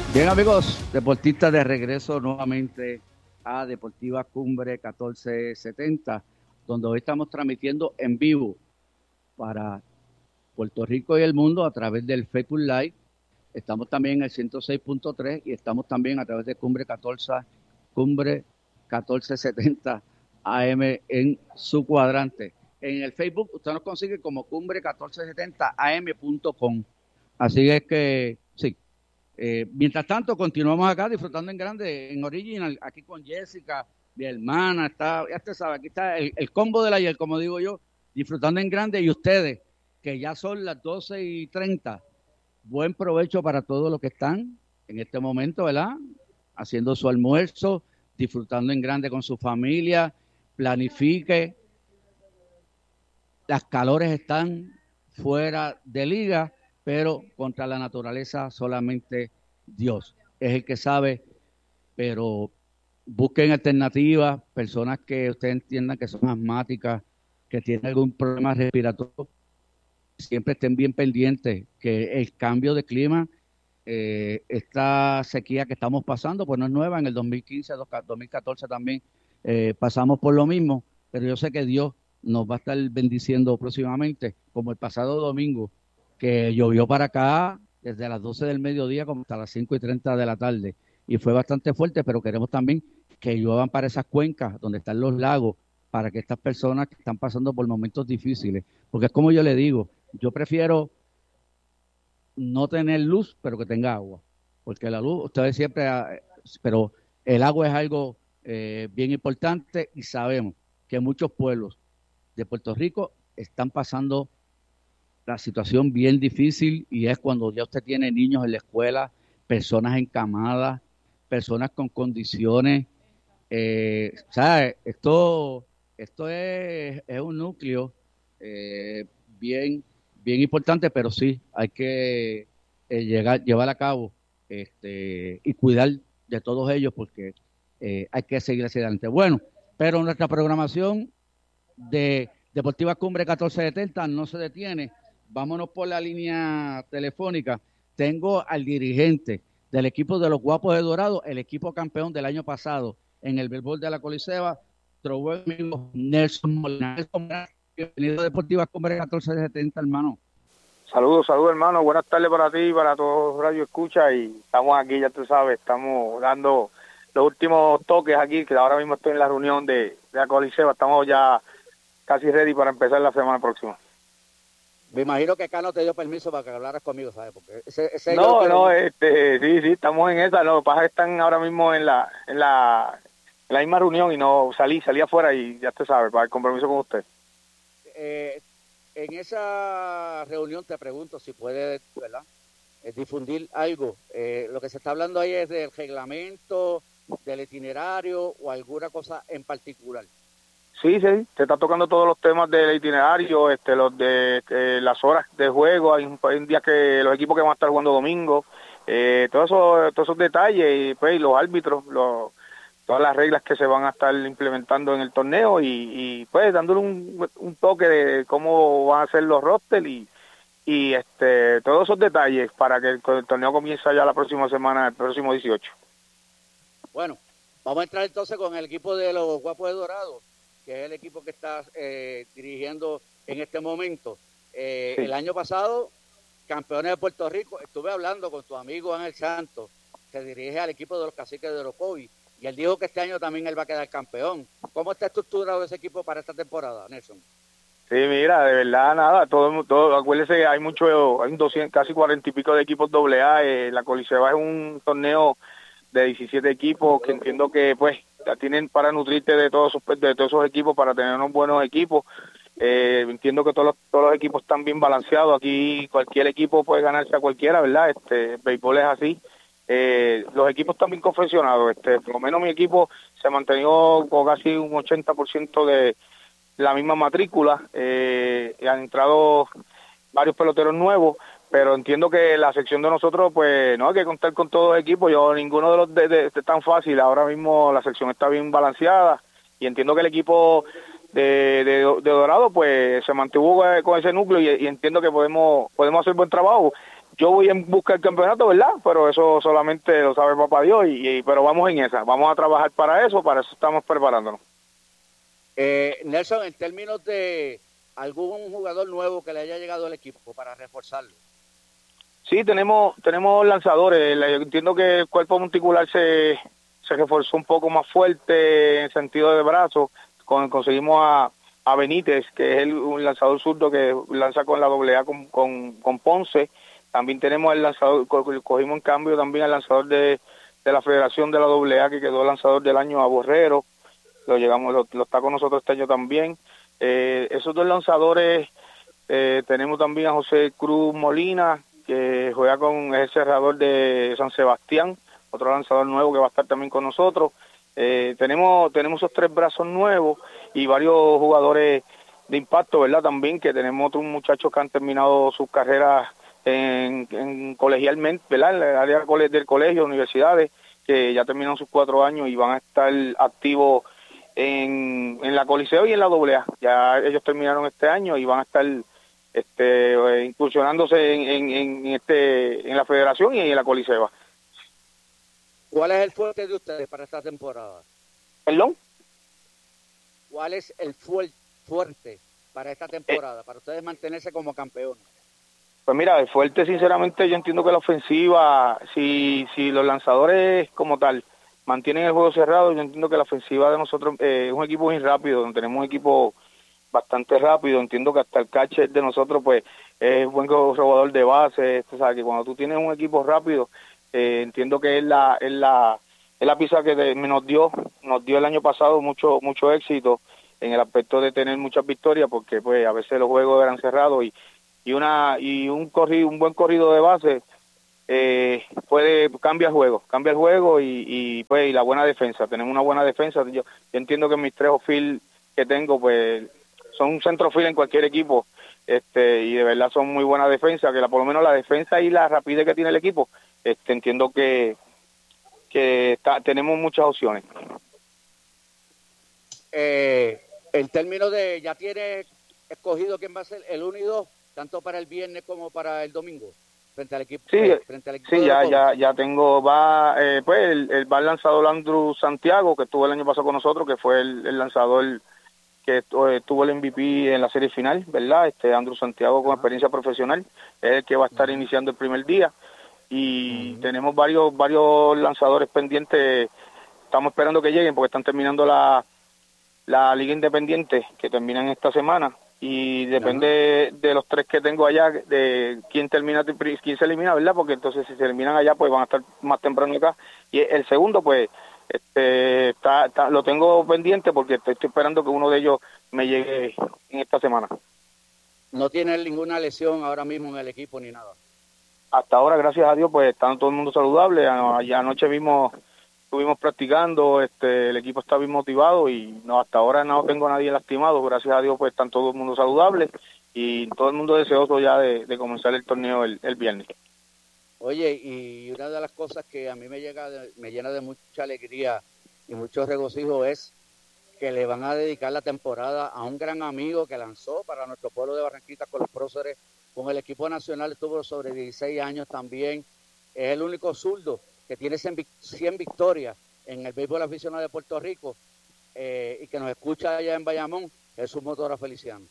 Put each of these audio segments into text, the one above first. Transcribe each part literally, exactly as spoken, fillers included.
Bien, amigos, deportistas, de regreso nuevamente a Deportiva Cumbre catorce setenta, donde hoy estamos transmitiendo en vivo para Puerto Rico y el mundo a través del Facebook Live. Estamos también en el ciento seis punto tres y estamos también a través de Cumbre catorce, Cumbre catorce setenta A M en su cuadrante. En el Facebook usted nos consigue como Cumbre catorce setenta A M punto com. Así es que, sí. Eh, mientras tanto, continuamos acá disfrutando en grande, en Original, aquí con Jessica, mi hermana, está, ya usted sabe, aquí está el, el combo del ayer, como digo yo, disfrutando en grande, y ustedes, que ya son las doce y treinta, buen provecho para todos los que están en este momento, ¿verdad? Haciendo su almuerzo, disfrutando en grande con su familia, planifique, las calores están fuera de liga, pero contra la naturaleza solamente Dios es el que sabe, pero busquen alternativas, personas que ustedes entiendan que son asmáticas, que tienen algún problema respiratorio, siempre estén bien pendientes que el cambio de clima, eh, esta sequía que estamos pasando, pues no es nueva, en el dos mil quince, dos mil catorce también eh, pasamos por lo mismo, pero yo sé que Dios nos va a estar bendiciendo próximamente, como el pasado domingo, que llovió para acá desde las doce del mediodía como hasta las cinco y treinta de la tarde, y fue bastante fuerte, pero queremos también que lluevan para esas cuencas donde están los lagos, para que estas personas que están pasando por momentos difíciles, porque es como yo le digo, yo prefiero no tener luz, pero que tenga agua, porque la luz, ustedes siempre, eh, pero el agua es algo eh, bien importante, y sabemos que muchos pueblos de Puerto Rico están pasando la situación bien difícil, y es cuando ya usted tiene niños en la escuela, personas encamadas, personas con condiciones, eh, ¿sabe? Esto, esto es, es un núcleo eh, bien, bien importante, pero sí, hay que eh, llegar, llevar a cabo este, y cuidar de todos ellos, porque eh, hay que seguir hacia adelante. Bueno, pero nuestra programación de Deportiva Cumbre catorce setenta no se detiene. Vámonos por la línea telefónica. Tengo al dirigente del equipo de los Guapos de Dorado, el equipo campeón del año pasado en el béisbol de la Coliseba, nuestro buen amigo Nelson Molina. Bienvenido a Deportiva Cumbre catorce setenta, hermano. Saludos, saludos, hermano. Buenas tardes para ti y para todos los Radio Escucha. Y estamos aquí, ya tú sabes, estamos dando los últimos toques aquí, que ahora mismo estoy en la reunión de, de la Coliseba. Estamos ya casi ready para empezar la semana próxima. Me imagino que acá no te dio permiso para que hablaras conmigo, ¿sabes? Porque ese, ese no, no, quiero... este, sí, sí, estamos en esa. No, lo que pasa es que están ahora mismo en la, en la, en la misma reunión y no salí, salí afuera y ya te sabes, para el compromiso con usted. Eh, en esa reunión te pregunto si puedes, ¿verdad?, eh, difundir algo. Eh, lo que se está hablando ahí es del reglamento, del itinerario o alguna cosa en particular. Sí, sí, se está tocando todos los temas del itinerario, este, los de este, las horas de juego. Hay un, hay un día que los equipos que van a estar jugando domingo, eh, todos esos, todos esos detalles, y pues y los árbitros, los, todas las reglas que se van a estar implementando en el torneo, y, y pues dándole un, un toque de cómo van a ser los rosters y, y este todos esos detalles para que el, el torneo comience ya la próxima semana, el próximo dieciocho. Bueno, vamos a entrar entonces con el equipo de los Guapos de Dorado, que es el equipo que está eh, dirigiendo en este momento. Eh, sí. El año pasado, campeones de Puerto Rico, estuve hablando con tu amigo Ángel Santos, que dirige al equipo de los Caciques de Orocovi, y él dijo que este año también él va a quedar campeón. ¿Cómo está estructurado ese equipo para esta temporada, Nelson? Sí, mira, de verdad, nada, todo, todo, acuérdese, hay mucho, hay un doscientos, casi cuarenta y pico de equipos doble A, eh, la Coliseba es un torneo de diecisiete equipos, que entiendo que pues la tienen para nutrirte de todos esos, de todos esos equipos, para tener unos buenos equipos. Eh, entiendo que todos los, todos los equipos están bien balanceados. Aquí cualquier equipo puede ganarse a cualquiera, ¿verdad? Este, el béisbol es así. Eh, los equipos están bien confeccionados. Este, por lo menos mi equipo se ha mantenido con casi un ochenta por ciento de la misma matrícula. Eh, han entrado varios peloteros nuevos, pero entiendo que la sección de nosotros, pues no hay que contar con todos los equipos. Yo ninguno de los de, de, de tan fácil. Ahora mismo la sección está bien balanceada, y entiendo que el equipo de, de, de Dorado pues se mantuvo con ese núcleo, y, y entiendo que podemos podemos hacer buen trabajo. yo voy en busca del campeonato, ¿verdad? Pero eso solamente lo sabe papá Dios, y, y pero vamos en esa, vamos a trabajar para eso, para eso estamos preparándonos. Eh, Nelson, en términos de algún jugador nuevo que le haya llegado al equipo para reforzarlo. Sí, tenemos tenemos lanzadores. Yo entiendo que el cuerpo monticular se, se reforzó un poco más fuerte en sentido de brazo. Con, conseguimos a, a Benítez, que es el, un lanzador zurdo que lanza con la doble A con, con, con Ponce. También tenemos el lanzador, cogimos en cambio también al lanzador de, de la Federación de la doble A, que quedó lanzador del año, a Borrero. Lo llegamos, lo, lo está con nosotros este año también. Eh, esos dos lanzadores, eh, tenemos también a José Cruz Molina, que juega con es el cerrador de San Sebastián, otro lanzador nuevo que va a estar también con nosotros. Eh, tenemos tenemos esos tres brazos nuevos y varios jugadores de impacto, ¿verdad? También que tenemos otros muchachos que han terminado sus carreras en, en colegialmente, ¿verdad? En el área del colegio, universidades, que ya terminaron sus cuatro años y van a estar activos en, en la Coliseo y en la doble A. Ya ellos terminaron este año y van a estar este incursionándose en, en, en este en la Federación y en la Coliseo. ¿Cuál es el fuerte de ustedes para esta temporada? ¿Perdón? ¿Cuál es el fuerte fuerte para esta temporada, eh, para ustedes mantenerse como campeones? Pues mira, el fuerte, sinceramente, yo entiendo que la ofensiva, si si los lanzadores como tal mantienen el juego cerrado, yo entiendo que la ofensiva de nosotros eh, es un equipo muy rápido, donde tenemos un equipo bastante rápido. Entiendo que hasta el catcher de nosotros pues es buen robador de base. O sea, que cuando tú tienes un equipo rápido, eh, entiendo que es la es la es la pieza que de, nos dio nos dio el año pasado mucho mucho éxito en el aspecto de tener muchas victorias, porque pues a veces los juegos eran cerrados y y una y un corrido un buen corrido de base eh, puede cambia el juego cambia el juego y, y pues y la buena defensa. Tenemos una buena defensa. Yo, yo entiendo que mis tres off-field que tengo pues son un centrofield en cualquier equipo, este y de verdad son muy buena defensa, que la, por lo menos la defensa y la rapidez que tiene el equipo, este entiendo que que está, tenemos muchas opciones. Eh, en términos de, ¿ya tiene escogido quién va a ser el uno y dos, tanto para el viernes como para el domingo, frente al equipo? Sí, eh, frente al equipo sí, ya, ya, ya tengo, va, eh, pues el, el va el lanzador Andrew Santiago, que estuvo el año pasado con nosotros, que fue el, el lanzador que tuvo el M V P en la serie final, ¿verdad? Este Andrew Santiago con uh-huh. experiencia profesional, es el que va a estar uh-huh. iniciando el primer día, y uh-huh. tenemos varios varios lanzadores pendientes. Estamos esperando que lleguen porque están terminando la la liga independiente, que terminan esta semana, y depende uh-huh. de los tres que tengo allá, de quién termina, quién se elimina, ¿verdad? Porque entonces si se eliminan allá, pues van a estar más temprano acá, y el segundo, pues Este, está, está, lo tengo pendiente porque estoy, estoy esperando que uno de ellos me llegue en esta semana. ¿No tiene ninguna lesión ahora mismo en el equipo ni nada? Hasta ahora, gracias a Dios, pues está todo el mundo saludable. Allá anoche vimos, estuvimos practicando, este, el equipo está bien motivado y no, hasta ahora no tengo a nadie lastimado. Gracias a Dios, pues están todo el mundo saludable y todo el mundo deseoso ya de, de comenzar el torneo el, el viernes. Oye, y una de las cosas que a mí me llega de, me llena de mucha alegría y mucho regocijo es que le van a dedicar la temporada a un gran amigo que lanzó para nuestro pueblo de Barranquita con los próceres, con el equipo nacional, estuvo sobre dieciséis años también. Es el único zurdo que tiene cien victorias en el béisbol aficionado de Puerto Rico eh, y que nos escucha allá en Bayamón, es su motora Feliciano.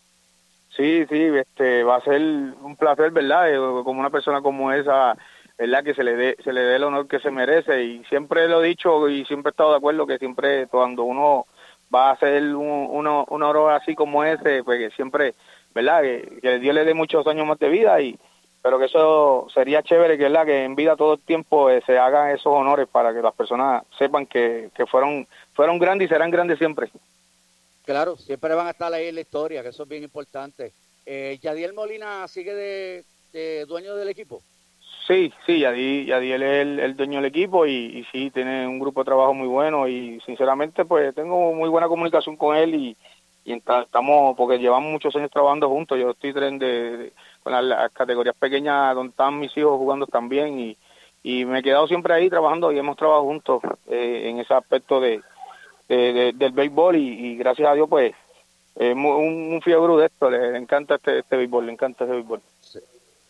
Sí, sí, este va a ser un placer, ¿verdad? Eh, como una persona como esa, ¿verdad? Que se le dé se le dé el honor que se merece, y siempre lo he dicho y siempre he estado de acuerdo que siempre cuando uno va a hacer un, uno, un oro así como ese, pues que siempre, ¿verdad? Que, que Dios le dé muchos años más de vida, y pero que eso sería chévere, que, ¿verdad? Que en vida todo el tiempo eh, se hagan esos honores para que las personas sepan que, que fueron fueron grandes y serán grandes siempre. Claro, siempre van a estar ahí en la historia, que eso es bien importante. Eh, ¿Yadiel Molina sigue de, de dueño del equipo? Sí, sí, Yadiel, Yadiel es el, el dueño del equipo y, y sí, tiene un grupo de trabajo muy bueno y sinceramente pues tengo muy buena comunicación con él y, y estamos, porque llevamos muchos años trabajando juntos. Yo estoy de, de, con las, las categorías pequeñas donde están mis hijos jugando también y, y me he quedado siempre ahí trabajando y hemos trabajado juntos eh, en ese aspecto de De, de, del béisbol y, y gracias a Dios pues es eh, un, un fiebre de esto, le, le encanta este, este béisbol, le encanta este béisbol. Sí.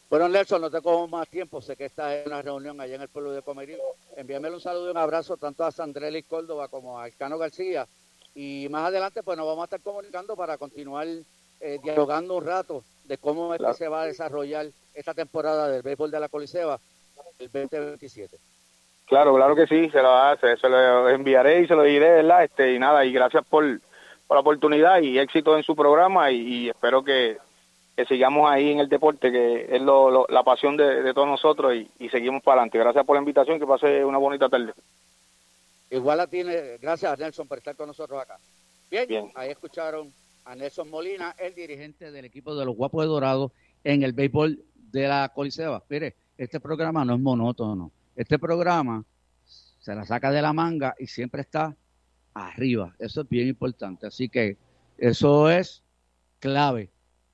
Bueno, Nelson, no te cojo más tiempo, sé que estás en una reunión allá en el pueblo de Comerío. Envíame un saludo y un abrazo tanto a Sandrelli Córdoba como a Elcano García. Y más adelante pues nos vamos a estar comunicando para continuar eh, dialogando un rato de cómo es claro. que se va a desarrollar esta temporada del béisbol de la Coliseba el veinte veintisiete. Claro, claro que sí, se lo hace, se lo enviaré y se lo diré, ¿verdad? Este, y nada, y gracias por, por la oportunidad y éxito en su programa y, y espero que, que sigamos ahí en el deporte, que es lo, lo, la pasión de, de todos nosotros y, y seguimos para adelante. Gracias por la invitación, que pase una bonita tarde. Igual la tiene, gracias Nelson por estar con nosotros acá. Bien, Bien, ahí escucharon a Nelson Molina, el dirigente del equipo de los Guapos de Dorado en el béisbol de la Coliseba. Mire, este programa no es monótono. Este programa se la saca de la manga y siempre está arriba. Eso es bien importante. Así que eso es clave.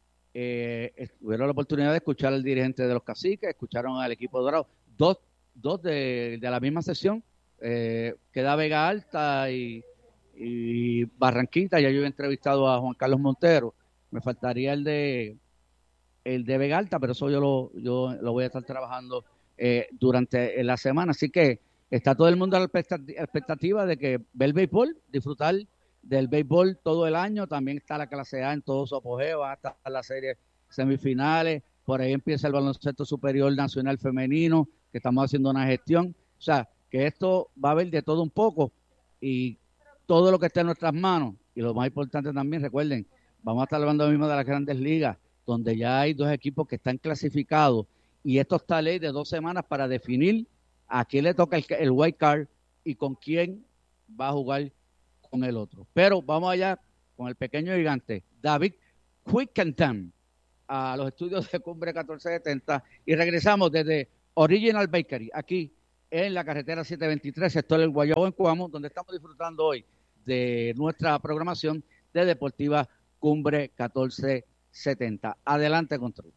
Eh, tuvieron la oportunidad de escuchar al dirigente de los Caciques, escucharon al equipo dorado. Dos, dos de, de la misma sesión. Eh, queda Vega Alta y, y Barranquita. Ya yo he entrevistado a Juan Carlos Montero. Me faltaría el de el de Vega Alta, pero eso yo lo, yo lo voy a estar trabajando Eh, durante la semana, así que está todo el mundo a la expectativa de que ve el béisbol, disfrutar del béisbol todo el año. También está la clase A en todo su apogeo, va a estar las series semifinales, por ahí empieza el baloncesto superior nacional femenino, que estamos haciendo una gestión, o sea, que esto va a haber de todo un poco y todo lo que esté en nuestras manos, y lo más importante también, recuerden, vamos a estar hablando mismo de las grandes ligas, donde ya hay dos equipos que están clasificados. Y esto está ley de dos semanas para definir a quién le toca el, el wild card y con quién va a jugar con el otro. Pero vamos allá con el pequeño gigante, David Quickenham, a los estudios de Cumbre catorce setenta y regresamos desde Original Bakery, aquí en la carretera setecientos veintitrés, sector El Guayabo en Cuamo, donde estamos disfrutando hoy de nuestra programación de Deportiva Cumbre catorce setenta. Adelante, Control.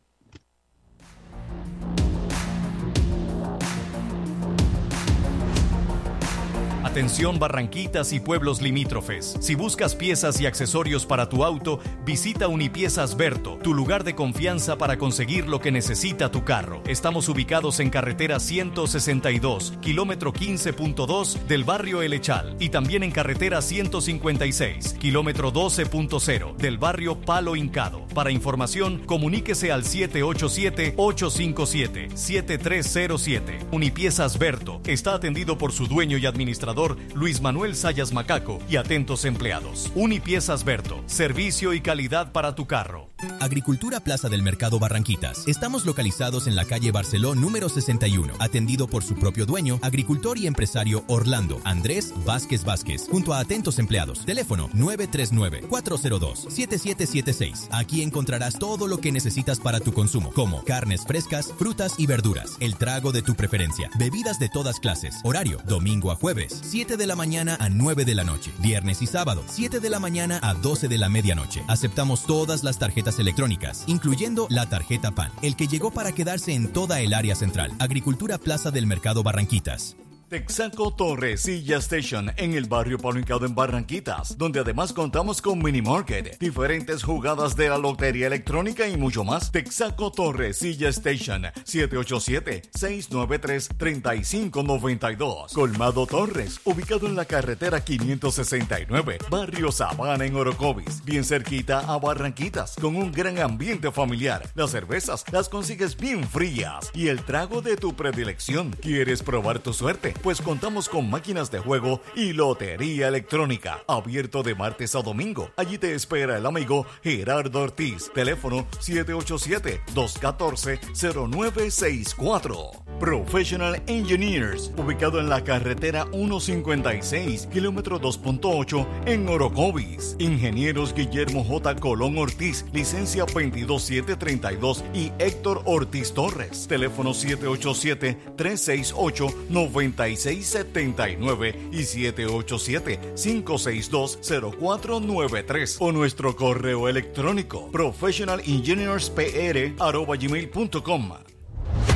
Atención Barranquitas y pueblos limítrofes. Si buscas piezas y accesorios para tu auto, visita Unipiezas Berto, tu lugar de confianza para conseguir lo que necesita tu carro. Estamos ubicados en carretera ciento sesenta y dos, kilómetro quince punto dos del barrio El Echal, y también en carretera ciento cincuenta y seis, kilómetro doce punto cero del barrio Palo Hincado. Para información, comuníquese al siete ocho siete, ocho cinco siete, siete tres cero siete. Unipiezas Berto está atendido por su dueño y administrador Luis Manuel Sayas Macaco y atentos empleados. Unipiezas Berto, servicio y calidad para tu carro. Agricultura Plaza del Mercado Barranquitas. Estamos localizados en la calle Barceló número sesenta y uno, atendido por su propio dueño, agricultor y empresario Orlando Andrés Vázquez Vázquez, junto a atentos empleados. Teléfono nueve tres nueve, cuatro cero dos, siete siete siete seis. Aquí encontrarás todo lo que necesitas para tu consumo, como carnes frescas, frutas y verduras, el trago de tu preferencia, bebidas de todas clases. Horario, domingo a jueves, siete de la mañana a nueve de la noche. Viernes y sábado, siete de la mañana a doce de la medianoche. Aceptamos todas las tarjetas electrónicas, incluyendo la tarjeta P A N, el que llegó para quedarse en toda el área central. Agricultura Plaza del Mercado Barranquitas. Texaco Torrecilla Station en el barrio Palo Hincado en Barranquitas, donde además contamos con mini market, diferentes jugadas de la lotería electrónica y mucho más. Texaco Torrecilla Station, siete ocho siete, seis nueve tres, tres cinco nueve dos. Colmado Torres, ubicado en la carretera quinientos sesenta y nueve, barrio Sabana en Orocovis, bien cerquita a Barranquitas, con un gran ambiente familiar. Las cervezas las consigues bien frías y el trago de tu predilección. ¿Quieres probar tu suerte? Pues contamos con máquinas de juego y lotería electrónica, abierto de martes a domingo. Allí te espera el amigo Gerardo Ortiz. Teléfono siete ocho siete, dos uno cuatro, cero nueve seis cuatro. Professional Engineers, ubicado en la carretera ciento cincuenta y seis, kilómetro dos punto ocho en Orocovis. Ingenieros Guillermo J. Colón Ortiz, licencia veintidós siete treinta y dos, y Héctor Ortiz Torres. Teléfono siete ocho siete, tres seis ocho, nueve seis siete nueve y siete ocho siete, cinco seis dos, cero cuatro nueve tres, o nuestro correo electrónico professionalengineerspr arroba gmail punto com.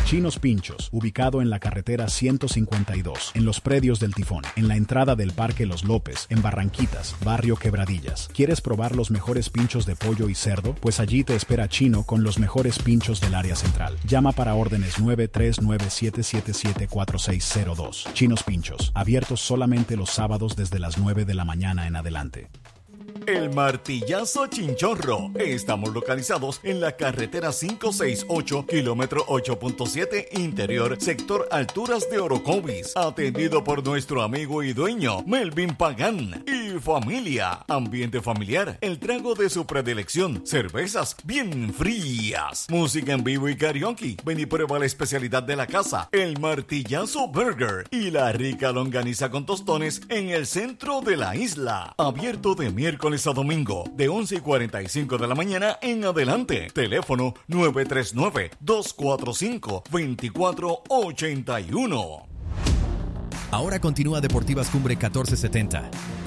Chinos Pinchos, ubicado en la carretera ciento cincuenta y dos, en los predios del Tifón, en la entrada del Parque Los López, en Barranquitas, barrio Quebradillas. ¿Quieres probar los mejores pinchos de pollo y cerdo? Pues allí te espera Chino con los mejores pinchos del área central. Llama para órdenes nueve tres nueve siete siete siete cuatro seis cero dos. Chinos Pinchos, abiertos solamente los sábados desde las nueve de la mañana en adelante. El Martillazo Chinchorro. Estamos localizados en la carretera quinientos sesenta y ocho, kilómetro ocho punto siete, interior, sector Alturas de Orocovis. Atendido por nuestro amigo y dueño, Melvin Pagán. Y familia. Ambiente familiar. El trago de su predilección. Cervezas bien frías. Música en vivo y karaoke. Ven y prueba la especialidad de la casa, el Martillazo Burger. Y la rica longaniza con tostones en el centro de la isla. Abierto de miércoles a domingo, de once y cuarenta y cinco de la mañana en adelante. Teléfono nueve tres nueve, dos cuatro cinco, dos cuatro ocho uno. Ahora continúa Deportivas Cumbre catorce setenta.